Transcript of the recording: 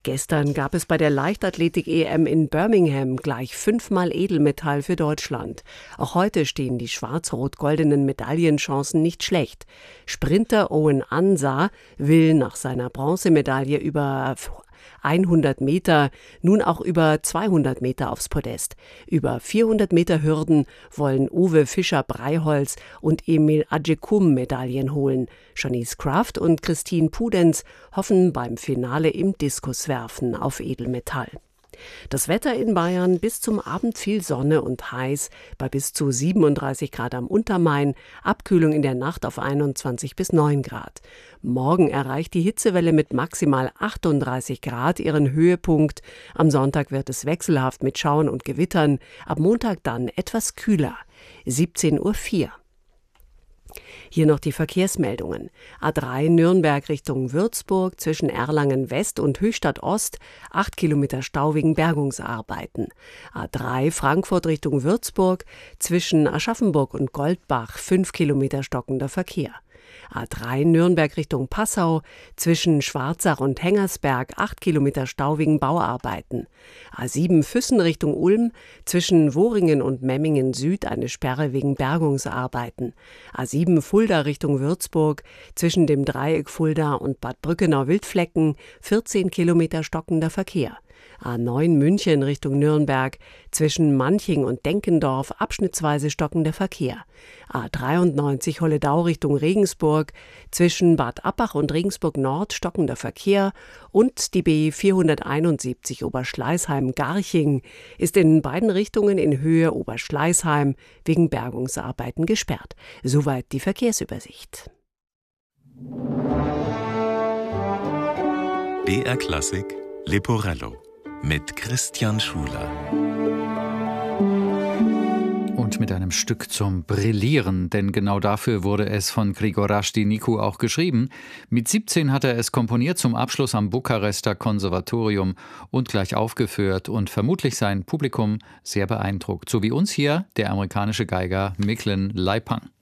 Gestern gab es bei der Leichtathletik-EM in Birmingham gleich 5-mal Edelmetall für Deutschland. Auch heute stehen die schwarz-rot-goldenen Medaillenchancen nicht schlecht. Sprinter Owen Ansah will nach seiner Bronzemedaille über 100 Meter, nun auch über 200 Meter aufs Podest. Über 400 Meter Hürden wollen Uwe Fischer-Breiholz und Emil Agyekum Medaillen holen. Janice Kraft und Christine Pudenz hoffen beim Finale im Diskuswerfen auf Edelmetall. Das Wetter in Bayern: bis zum Abend viel Sonne und heiß, bei bis zu 37 Grad am Untermain, Abkühlung in der Nacht auf 21 bis 9 Grad. Morgen erreicht die Hitzewelle mit maximal 38 Grad ihren Höhepunkt. Am Sonntag wird es wechselhaft mit Schauern und Gewittern, ab Montag dann etwas kühler. 17:04 Uhr. Hier noch die Verkehrsmeldungen. A3 Nürnberg Richtung Würzburg zwischen Erlangen West und Höchstadt Ost 8 Kilometer Stau wegen Bergungsarbeiten. A3 Frankfurt Richtung Würzburg zwischen Aschaffenburg und Goldbach 5 Kilometer stockender Verkehr. A3 Nürnberg Richtung Passau zwischen Schwarzach und Hengersberg 8 Kilometer Stau wegen Bauarbeiten. A7 Füssen Richtung Ulm zwischen Woringen und Memmingen Süd eine Sperre wegen Bergungsarbeiten. A7 Fulda Richtung Würzburg zwischen dem Dreieck Fulda und Bad Brückenau-Wildflecken 14 Kilometer stockender Verkehr. A9 München Richtung Nürnberg zwischen Manching und Denkendorf abschnittsweise stockender Verkehr. A93 Holledau Richtung Regensburg zwischen Bad Abbach und Regensburg Nord stockender Verkehr und die B471 Oberschleißheim-Garching ist in beiden Richtungen in Höhe Oberschleißheim wegen Bergungsarbeiten gesperrt. Soweit die Verkehrsübersicht. BR Klassik Leporello mit Christian Schuler. Und mit einem Stück zum Brillieren, denn genau dafür wurde es von Grigoras Dinicu auch geschrieben. Mit 17 hat er es komponiert, zum Abschluss am Bukarester Konservatorium und gleich aufgeführt und vermutlich sein Publikum sehr beeindruckt. So wie uns hier der amerikanische Geiger Micklin Leipang.